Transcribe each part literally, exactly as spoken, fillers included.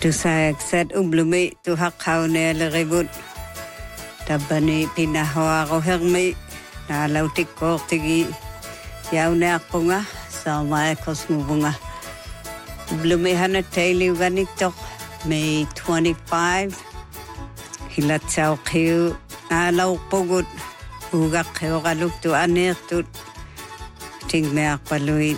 Tu sayak set umblumi tu hakhaune leribut. Tabani pinahawa ko hermi na lautik ko tigi yaune akunga sama ekos ngubunga. Umblumi hana taili uganik tok May twenty-fifth. Hilat sao kiu na lau pugut ugak kiu galuk tu aner tu ting me akpaluit.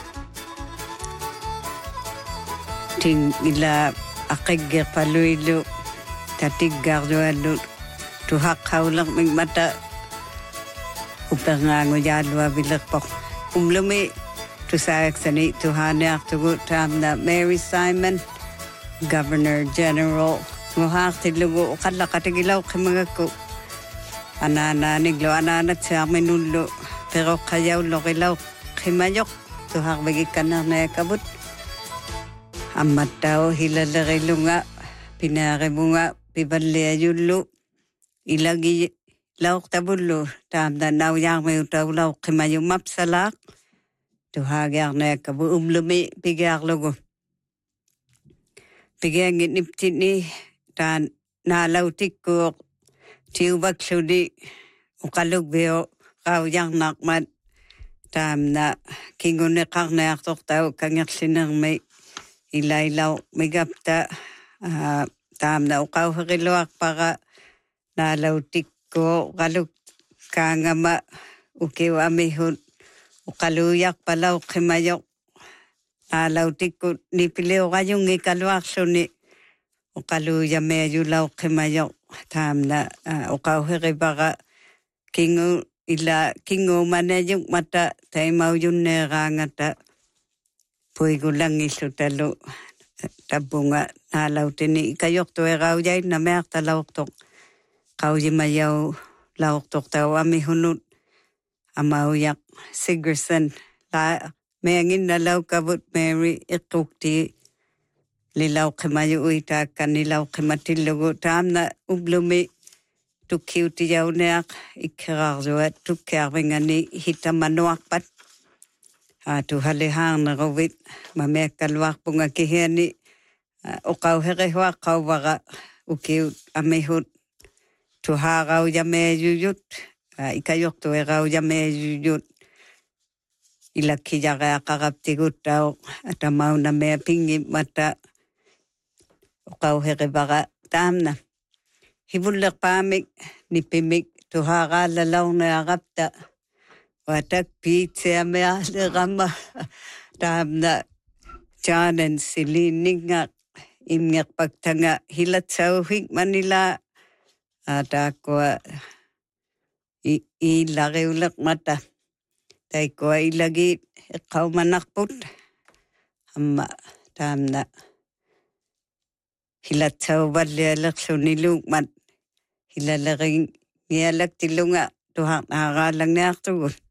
Ting ila akigger paluilu tatiggar dualu tu hakkaulang ming mata upengango yalwa bilakpok umlumi tu sayaksani tu haneak tugu tamna Mary Simon Governor General ngohak tilugo ukala katigilaw kimagaku anana niglo anana sa menullo pero kayaw lo kilaw kimayok tu hakbagi kanar na kabut amat tao hilalarilu nga, pinarimu nga, pibaliyayulu, ilagi lauk tabulo, tamda nauyang may utaw lauk kimayo mapsalak, tuhagyak na kabu umlumi, pigyak logo. Pigyak niptit ni, tan nalautik ko, tiyubak sudi, ukalug biyo, kauyang nakmat, tam na kingunikak na yaktok tao, kangyak sinang may, ilailaw migapta uh, tam na ukaw hakiluak para nalautik ko kaluk kangama ukiw amihun ukaluyak palaw kimayok nalautik ko nipiliw kayong ikaluak suni ukaluya medyo law kimayok tam na uh, ukaw hakibaka kingu ila kingu manayong mata tayo mau yun nerangata Pui gulang isu talo tabunga nalaw tini ikayok to e raw yay na meak talawak tok kaw yimayaw lawak tok taw ami hunut amauyak Sigerson la meangin nalaw kabut Mary ikukti lilaw kimayo uita kanilaw kimatilugo tam na ublumi tukiw tiyaw neak ikirarzuat tukiarwingani hitamanuak pat Atu halihang na rawit mamekalwak punga kiheni ukaw herehwa kaw waka ukiw amihut tuharaw yame yuyut ikayok tu eraw yame yuyut ilakiyaka karaptigut taw atamaw na mea pingi mata ukaw herehwaka tamna hibulak pamik nipimik tuhara lalaw na arapta Watak pizza mea rama tamna janan silininga imngak pagtanga hilat sauhig Manila ada ko i ilagiulak mata tay ko ilagi ikaw manakput amma tamna hilat sau balilak suniluk mat hilalaging nialak tilunga tuhang nakalang niya tugon